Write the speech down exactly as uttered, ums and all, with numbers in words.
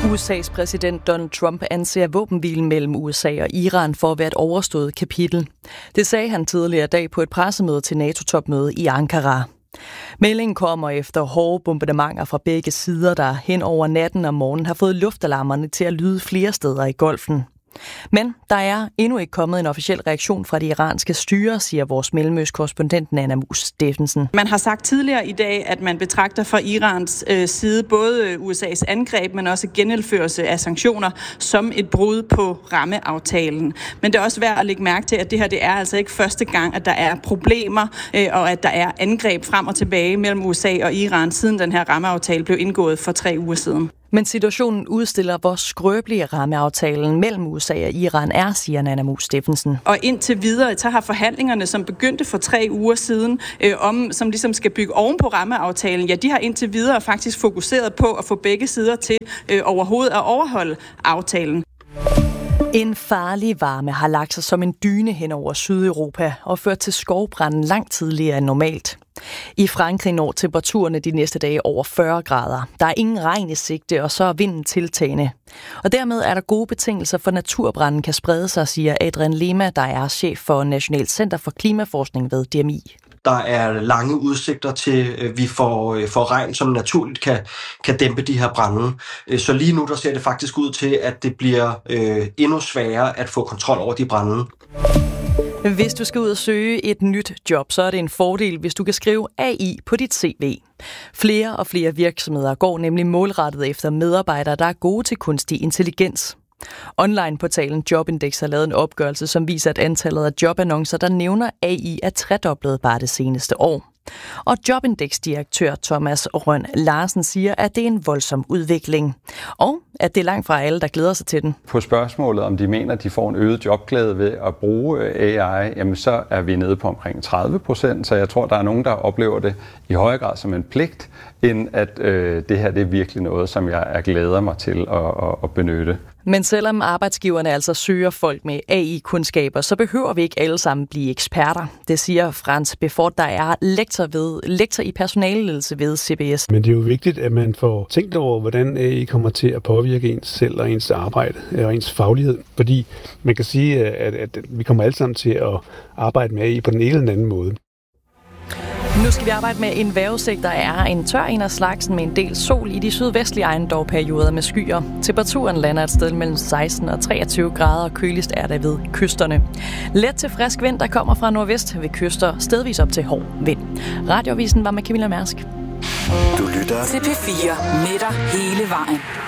U S A's præsident Donald Trump anser våbenhvilen mellem U S A og Iran for at være et overstået kapitel. Det sagde han tidligere i dag på et pressemøde til NATO-topmøde i Ankara. Meldingen kommer efter hårde bombardementer fra begge sider, der hen over natten og morgenen har fået luftalarmerne til at lyde flere steder i Golfen. Men der er endnu ikke kommet en officiel reaktion fra det iranske styre, siger vores mellemøstkorrespondent Nanna Mus Steffensen. Man har sagt tidligere i dag, at man betragter fra Irans øh, side både U S A's angreb, men også genindførelse af sanktioner som et brud på rammeaftalen. Men det er også værd at lægge mærke til, at det her det er altså ikke første gang, at der er problemer, øh, og at der er angreb frem og tilbage mellem U S A og Iran, siden den her rammeaftale blev indgået for tre uger siden. Men situationen udstiller, hvor skrøbelige rammeaftalen mellem U S A og Iran er, siger Nanna Mus Steffensen. Og indtil videre, så har forhandlingerne, som begyndte for tre uger siden, øh, om, som ligesom skal bygge oven på rammeaftalen, ja, de har indtil videre faktisk fokuseret på at få begge sider til øh, overhovedet at overholde aftalen. En farlig varme har lagt sig som en dyne hen over Sydeuropa og ført til skovbranden langt tidligere end normalt. I Frankrig når temperaturerne de næste dage over fyrre grader. Der er ingen regn i sigte, og så er vinden tiltagende. Og dermed er der gode betingelser for, at naturbranden kan sprede sig, siger Adrian Lema, der er chef for Nationalt Center for Klimaforskning ved D M I. Der er lange udsigter til, at vi får, får regn, som naturligt kan, kan dæmpe de her brande. Så lige nu der ser det faktisk ud til, at det bliver øh, endnu sværere at få kontrol over de brande. Hvis du skal ud og søge et nyt job, så er det en fordel, hvis du kan skrive A I på dit C V. Flere og flere virksomheder går nemlig målrettet efter medarbejdere, der er gode til kunstig intelligens. Online-portalen Jobindex har lavet en opgørelse, som viser, at antallet af jobannoncer, der nævner A I, er tredoblet bare det seneste år. Og Jobindex-direktør Thomas Røn Larsen siger, at det er en voldsom udvikling, og at det er langt fra alle, der glæder sig til den. På spørgsmålet, om de mener, at de får en øget jobglæde ved at bruge A I, jamen så er vi nede på omkring tredive procent, så jeg tror, der er nogen, der oplever det i højere grad som en pligt, end at øh, det her det er virkelig noget, som jeg er glæder mig til at, at, at benytte. Men selvom arbejdsgiverne altså søger folk med A I-kundskaber, så behøver vi ikke alle sammen blive eksperter. Det siger Frans Befort, der er lektor, ved, lektor i personaleledelse ved C B S. Men det er jo vigtigt, at man får tænkt over, hvordan A I kommer til at påvirke ens selv og ens arbejde og ens faglighed. Fordi man kan sige, at, at vi kommer alle sammen til at arbejde med A I på den ene eller anden måde. Nu skal vi arbejde med en vejrudsigt, der er en tør en af slagsen med en del sol i de sydvestlige ejendomperioder med skyer. Temperaturen lander et sted mellem seksten og treogtyve grader, og køligst er det ved kysterne. Let til frisk vind, der kommer fra nordvest ved kyster, stedvis op til hård vind. Radioavisen var med Camilla Mærsk. Du lytter til P fire med dig hele vejen.